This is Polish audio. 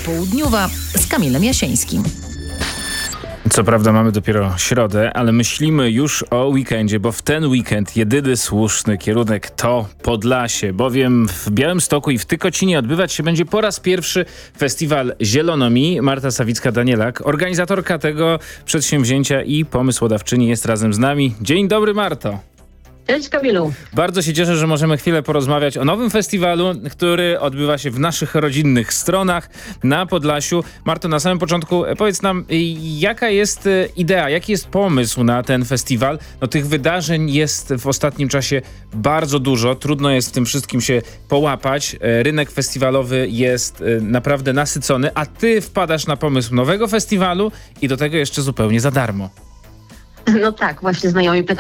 Popołudniowa z Kamilem Jasińskim. Co prawda mamy dopiero środę, ale myślimy już o weekendzie, bo w ten weekend jedyny słuszny kierunek to Podlasie, bowiem w Białymstoku i w Tykocinie odbywać się będzie po raz pierwszy festiwal Zielono Mi. Marta Sawicka-Danielak, organizatorka tego przedsięwzięcia i pomysłodawczyni, jest razem z nami. Dzień dobry, Marto. Cześć Kamilu. Bardzo się cieszę, że możemy chwilę porozmawiać o nowym festiwalu, który odbywa się w naszych rodzinnych stronach na Podlasiu. Marto, na samym początku powiedz nam, jaka jest idea, jaki jest pomysł na ten festiwal? No, tych wydarzeń jest w ostatnim czasie bardzo dużo, trudno jest w tym wszystkim się połapać. Rynek festiwalowy jest naprawdę nasycony, a ty wpadasz na pomysł nowego festiwalu i do tego jeszcze zupełnie za darmo. No tak, właśnie znajomi pytają,